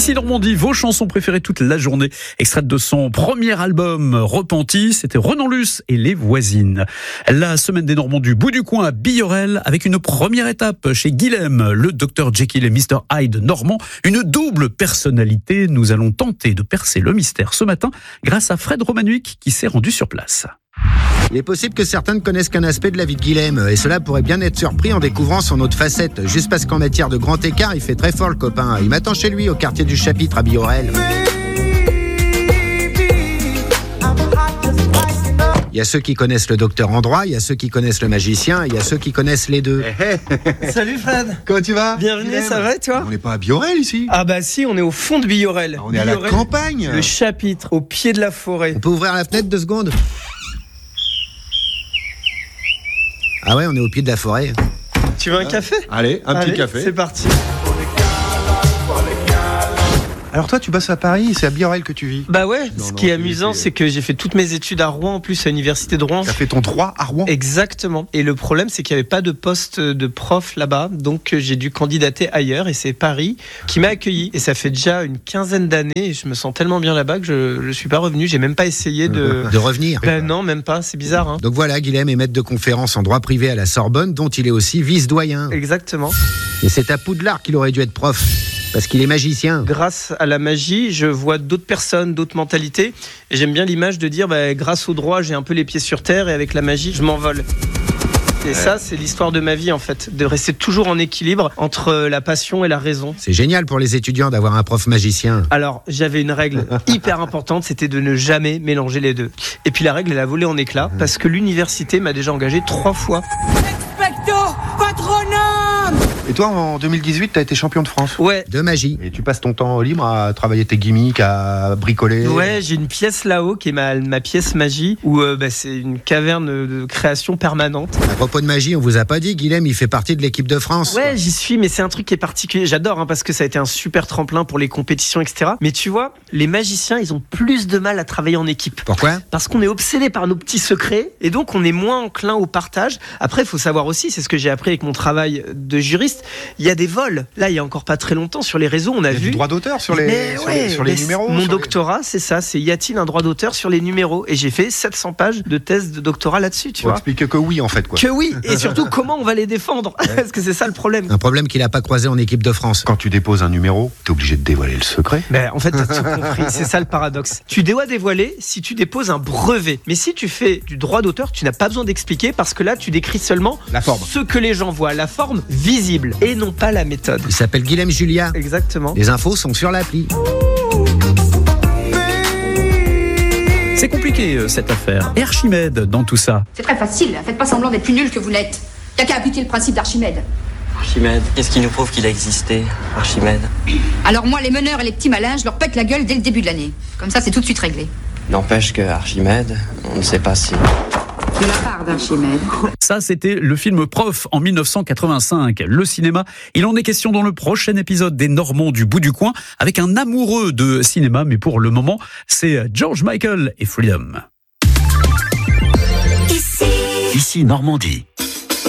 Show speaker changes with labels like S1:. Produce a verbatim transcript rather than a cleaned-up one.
S1: Ici Normandie, vos chansons préférées toute la journée, extraites de son premier album Repenti, c'était Renan Luce et Les Voisines. La semaine des Normands du bout du coin à Billorel, avec une première étape chez Guilhem, le docteur Jekyll et mister Hyde normand, une double personnalité. Nous allons tenter de percer le mystère ce matin grâce à Fred Romanuik qui s'est rendu sur place.
S2: Il est possible que certains ne connaissent qu'un aspect de la vie de Guilhem, et cela pourrait bien être surpris en découvrant son autre facette, juste parce qu'en matière de grand écart, il fait très fort le copain. Il m'attend chez lui, au quartier du Chapitre à Billorel. Il y a ceux qui connaissent le docteur en droit, il y a ceux qui connaissent le magicien, il y a ceux qui connaissent les deux.
S3: Hey, hey.
S4: Salut Fred.
S3: Comment tu vas?
S4: Bienvenue,
S3: Guilhem.
S4: Ça va et toi?
S3: On n'est pas à Billorel ici.
S4: Ah bah si, on est au fond de Billorel.
S3: On est à la
S4: Billorel,
S3: campagne.
S4: Le Chapitre, au pied de la forêt.
S2: On peut ouvrir la fenêtre deux secondes? Ah ouais, on est au pied de la forêt.
S4: Tu veux un café?
S3: Allez, un
S4: Allez,
S3: petit café.
S4: C'est parti.
S3: Alors toi, tu bosses à Paris, c'est à Billorel que tu vis.
S4: Bah ouais,
S3: Non,
S4: ce
S3: non,
S4: qui est
S3: tu-
S4: amusant,
S3: tu-
S4: c'est que j'ai fait toutes mes études à Rouen, en plus à l'université de Rouen.
S3: T'as fait ton droit à Rouen.
S4: Exactement. Et le problème, c'est qu'il n'y avait pas de poste de prof là-bas, donc j'ai dû candidater ailleurs, et c'est Paris qui m'a accueilli. Et ça fait déjà une quinzaine d'années, et je me sens tellement bien là-bas que je ne suis pas revenu, j'ai même pas essayé de...
S2: De revenir.
S4: Ben non, même pas, c'est bizarre, hein.
S2: Donc voilà, Guilhem est maître de conférence en droit privé à la Sorbonne, dont il est aussi vice-doyen.
S4: Exactement.
S2: Et c'est à Poudlard qu'il aurait dû être prof, parce qu'il est magicien.
S4: Grâce à la magie, je vois d'autres personnes, d'autres mentalités. Et j'aime bien l'image de dire, bah, grâce au droit, j'ai un peu les pieds sur terre, et avec la magie, je m'envole. Et ça, c'est l'histoire de ma vie, en fait, de rester toujours en équilibre entre la passion et la raison.
S2: C'est génial pour les étudiants d'avoir un prof magicien.
S4: Alors, j'avais une règle hyper importante, c'était de ne jamais mélanger les deux. Et puis la règle, elle a volé en éclats, parce que l'université m'a déjà engagé trois fois.
S5: Expecto Patronum!
S3: Et toi, en deux mille dix-huit, t'as été champion de France.
S4: Ouais.
S2: De magie.
S3: Et tu passes ton temps libre à travailler tes gimmicks, à bricoler.
S4: Ouais, j'ai une pièce là-haut qui est ma, ma pièce magie, où euh, bah, c'est une caverne de création permanente.
S2: À propos de magie, on vous a pas dit, Guilhem, il fait partie de l'équipe de France.
S4: Ouais, j'y suis, mais c'est un truc qui est particulier. J'adore, hein, parce que ça a été un super tremplin pour les compétitions, et cetera. Mais tu vois, les magiciens, ils ont plus de mal à travailler en équipe.
S2: Pourquoi?
S4: Parce qu'on est obsédé par nos petits secrets, et donc on est moins enclin au partage. Après, il faut savoir aussi, c'est ce que j'ai appris avec mon travail de juriste, il y a des vols. Là, il y a encore pas très longtemps, sur les réseaux, on a
S3: Il y a
S4: vu...
S3: du droit d'auteur sur les,
S4: Mais
S3: sur
S4: ouais,
S3: les, sur les
S4: mais
S3: numéros.
S4: Mon
S3: sur les-
S4: doctorat, c'est ça, c'est y a-t-il un droit d'auteur sur les numéros? Et j'ai fait sept cents pages de thèse de doctorat là-dessus, tu
S3: Faut
S4: vois.
S3: expliquer que oui, en fait, quoi.
S4: Que oui, et surtout comment on va les défendre, parce que c'est ça le problème.
S2: Un problème qu'il a pas croisé en équipe de France.
S3: Quand tu déposes un numéro, t'es obligé de dévoiler le secret.
S4: Ben, en fait, t'as tout compris, c'est ça le paradoxe. Tu dois dévoiler si tu déposes un brevet. Mais si tu fais du droit d'auteur, tu n'as pas besoin d'expliquer parce que là, tu décris seulement
S3: La forme.
S4: ce que les gens voient, la forme visible, et non pas la méthode.
S2: Il s'appelle Guilhem Julia.
S4: Exactement.
S2: Les infos sont sur l'appli.
S1: C'est compliqué euh, cette affaire. Et Archimède dans tout ça.
S6: C'est très facile, faites pas semblant d'être plus nul que vous n'êtes. Y'a qu'à appliquer le principe d'Archimède.
S7: Archimède, qu'est-ce qui nous prouve qu'il a existé, Archimède?
S6: Alors moi, les meneurs et les petits malins, je leur pète la gueule dès le début de l'année. Comme ça, c'est tout de suite réglé.
S7: N'empêche que Archimède, on ne sait pas si...
S6: De la part d'Archimède.
S1: Ça, c'était le film Prof en dix-neuf cent quatre-vingt-cinq. Le cinéma, il en est question dans le prochain épisode des Normands du bout du coin, avec un amoureux de cinéma, mais pour le moment, c'est George Michael et Freedom.
S8: Ici Normandie.